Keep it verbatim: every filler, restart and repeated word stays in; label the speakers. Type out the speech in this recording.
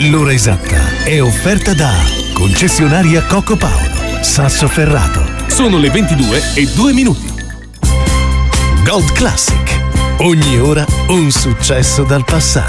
Speaker 1: L'ora esatta è offerta da Concessionaria Coco Paolo, Sassoferrato.
Speaker 2: Sono le ventidue e due minuti.
Speaker 1: Gold Classic. Ogni ora un successo dal passato.